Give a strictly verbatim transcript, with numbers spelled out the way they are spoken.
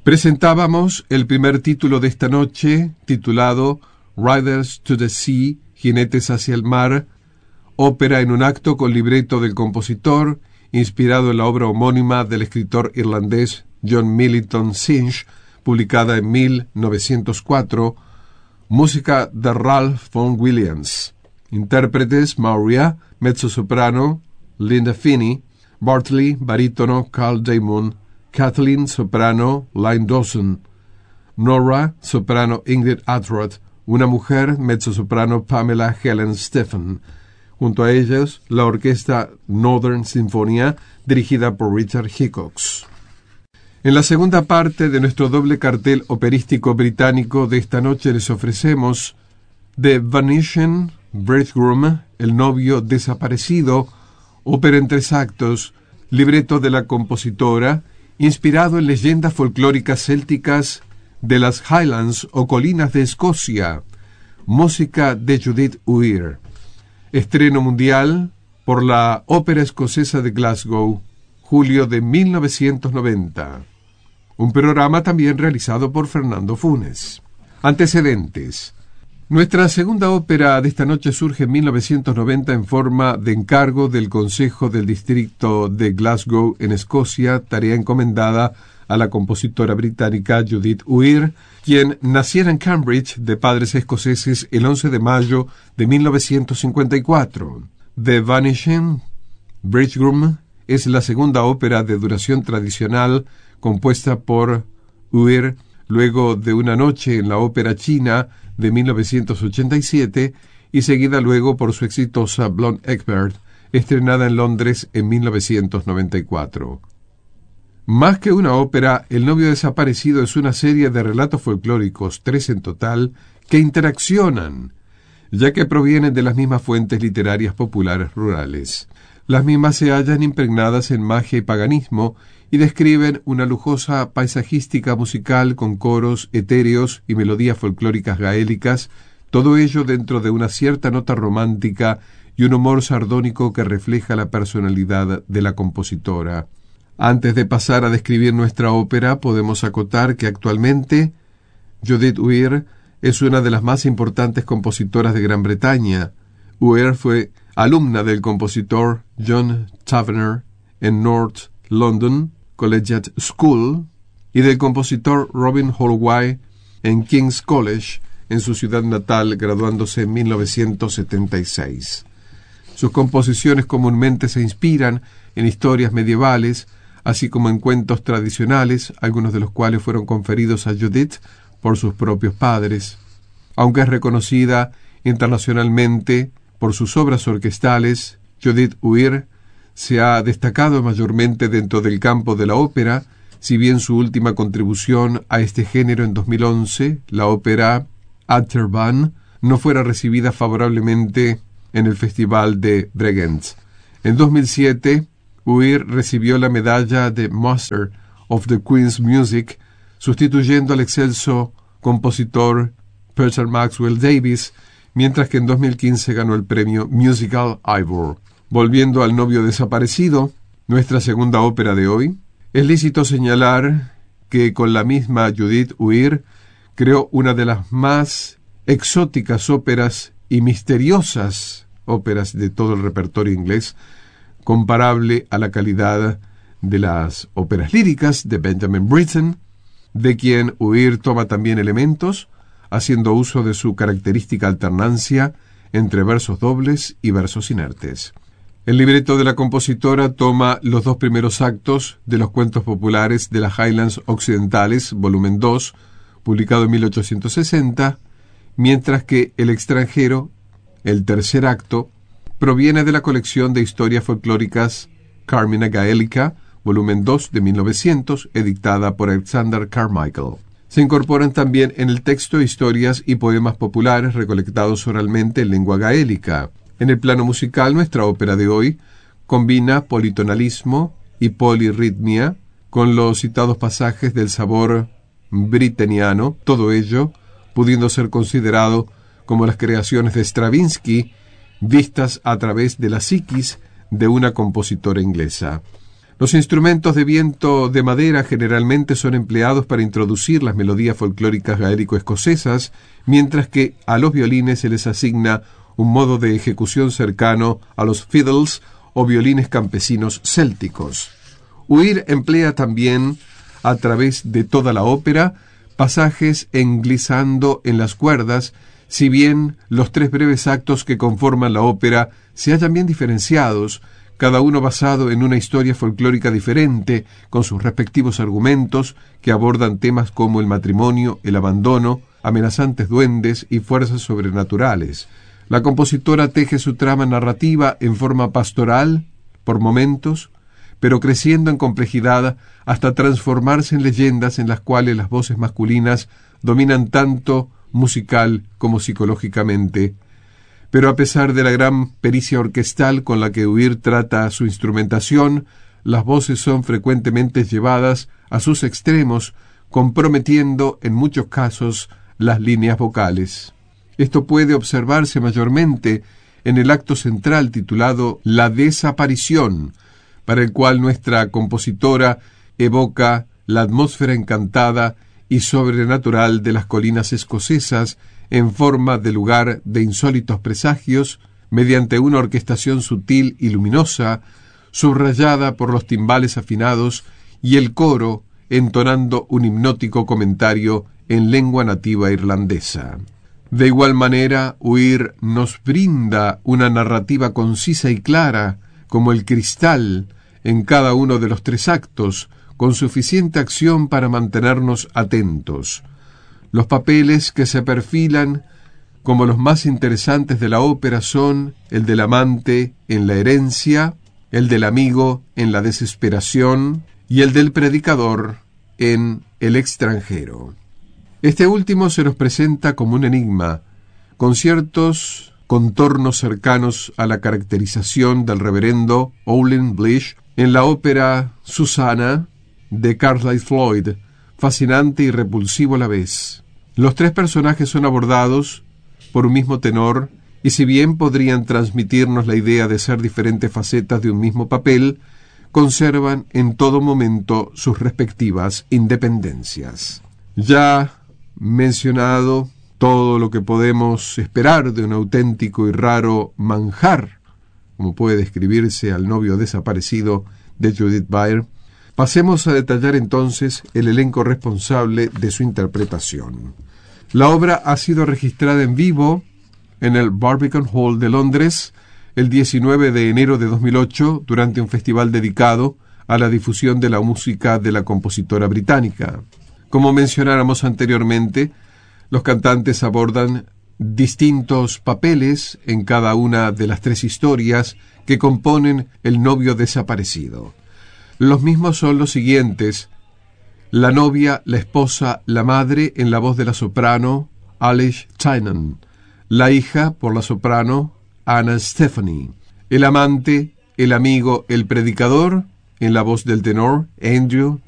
Presentábamos el primer título de esta noche, titulado Riders to the Sea, Jinetes hacia el mar, ópera en un acto con libreto del compositor, inspirado en la obra homónima del escritor irlandés John Millington Synge, publicada en mil novecientos cuatro, música de Ralph Vaughan Williams. Intérpretes: Maria, mezzosoprano, Linda Finney; Bartley, barítono, Carl Damon; Kathleen, soprano, Lynne Dawson; Nora, soprano, Ingrid Atroth; una mujer, mezzosoprano, Pamela Helen Stephen. Junto a ellos, la orquesta Northern Sinfonía, dirigida por Richard Hickox. En la segunda parte de nuestro doble cartel operístico británico de esta noche les ofrecemos The Vanishing Bridegroom, el novio desaparecido, ópera en tres actos, libreto de la compositora, inspirado en leyendas folclóricas célticas de las Highlands o colinas de Escocia, música de Judith Weir. Estreno mundial por la Ópera Escocesa de Glasgow, julio de mil novecientos noventa. Un programa también realizado por Fernando Funes. Antecedentes. Nuestra segunda ópera de esta noche surge en mil novecientos noventa en forma de encargo del Consejo del Distrito de Glasgow en Escocia, tarea encomendada a la compositora británica Judith Weir, quien naciera en Cambridge de padres escoceses el once de mayo de mil novecientos cincuenta y cuatro. The Vanishing Bridegroom es la segunda ópera de duración tradicional compuesta por Weir luego de Una noche en la ópera china de mil novecientos ochenta y siete y seguida luego por su exitosa Blonde Egbert, estrenada en Londres en mil novecientos noventa y cuatro. Más que una ópera, El novio desaparecido es una serie de relatos folclóricos, tres en total, que interaccionan, ya que provienen de las mismas fuentes literarias populares rurales. Las mismas se hallan impregnadas en magia y paganismo y describen una lujosa paisajística musical con coros etéreos y melodías folclóricas gaélicas, todo ello dentro de una cierta nota romántica y un humor sardónico que refleja la personalidad de la compositora. Antes de pasar a describir nuestra ópera, podemos acotar que actualmente Judith Weir es una de las más importantes compositoras de Gran Bretaña. Weir fue alumna del compositor John Tavener en North London Collegiate School y del compositor Robin Holway en King's College, en su ciudad natal, graduándose en mil novecientos setenta y seis. Sus composiciones comúnmente se inspiran en historias medievales, así como en cuentos tradicionales, algunos de los cuales fueron conferidos a Judith por sus propios padres. Aunque es reconocida internacionalmente por sus obras orquestales, Judith Weir se ha destacado mayormente dentro del campo de la ópera, si bien su última contribución a este género en dos mil once, la ópera Atterban, no fuera recibida favorablemente en el Festival de Bregenz. En dos mil siete, Weir recibió la medalla de Master of the Queen's Music, sustituyendo al excelso compositor Peter Maxwell Davies, mientras que en dos mil quince ganó el premio Musical Ivor. Volviendo al novio desaparecido, nuestra segunda ópera de hoy, es lícito señalar que con la misma Judith Weir creó una de las más exóticas óperas y misteriosas óperas de todo el repertorio inglés, comparable a la calidad de las óperas líricas de Benjamin Britten, de quien Weir toma también elementos, haciendo uso de su característica alternancia entre versos dobles y versos inertes. El libreto de la compositora toma los dos primeros actos de los cuentos populares de las Highlands Occidentales, volumen dos, publicado en mil ochocientos sesenta, mientras que El extranjero, el tercer acto, proviene de la colección de historias folclóricas Carmina Gaelica, volumen dos de mil novecientos, edictada por Alexander Carmichael. Se incorporan también en el texto historias y poemas populares recolectados oralmente en lengua gaélica. En el plano musical, nuestra ópera de hoy combina politonalismo y polirritmia con los citados pasajes del sabor britteniano, todo ello pudiendo ser considerado como las creaciones de Stravinsky vistas a través de la psiquis de una compositora inglesa. Los instrumentos de viento de madera generalmente son empleados para introducir las melodías folclóricas gaélico-escocesas, mientras que a los violines se les asigna un modo de ejecución cercano a los fiddles o violines campesinos célticos. Uir emplea también, a través de toda la ópera, pasajes en glissando en las cuerdas, si bien los tres breves actos que conforman la ópera se hallan bien diferenciados, cada uno basado en una historia folclórica diferente, con sus respectivos argumentos que abordan temas como el matrimonio, el abandono, amenazantes duendes y fuerzas sobrenaturales. La compositora teje su trama narrativa en forma pastoral, por momentos, pero creciendo en complejidad hasta transformarse en leyendas en las cuales las voces masculinas dominan tanto musical como psicológicamente. Pero a pesar de la gran pericia orquestal con la que Uir trata su instrumentación, las voces son frecuentemente llevadas a sus extremos, comprometiendo en muchos casos las líneas vocales. Esto puede observarse mayormente en el acto central titulado La desaparición, para el cual nuestra compositora evoca la atmósfera encantada y sobrenatural de las colinas escocesas en forma de lugar de insólitos presagios, mediante una orquestación sutil y luminosa, subrayada por los timbales afinados y el coro entonando un hipnótico comentario en lengua nativa irlandesa. De igual manera, Uir nos brinda una narrativa concisa y clara, como el cristal, en cada uno de los tres actos, con suficiente acción para mantenernos atentos. Los papeles que se perfilan como los más interesantes de la ópera son el del amante en la herencia, el del amigo en la desesperación y el del predicador en el extranjero. Este último se nos presenta como un enigma, con ciertos contornos cercanos a la caracterización del reverendo Olin Blish en la ópera Susannah de Carlisle Floyd, fascinante y repulsivo a la vez. Los tres personajes son abordados por un mismo tenor, y si bien podrían transmitirnos la idea de ser diferentes facetas de un mismo papel, conservan en todo momento sus respectivas independencias. Ya mencionado todo lo que podemos esperar de un auténtico y raro manjar, como puede describirse al novio desaparecido de Judith Butler, pasemos a detallar entonces el elenco responsable de su interpretación. La obra ha sido registrada en vivo en el Barbican Hall de Londres el diecinueve de enero de dos mil ocho durante un festival dedicado a la difusión de la música de la compositora británica. Como mencionáramos anteriormente, los cantantes abordan distintos papeles en cada una de las tres historias que componen El novio desaparecido. Los mismos son los siguientes: la novia, la esposa, la madre en la voz de la soprano Alice Tynan, la hija por la soprano Anna Stephanie, el amante, el amigo, el predicador en la voz del tenor Andrew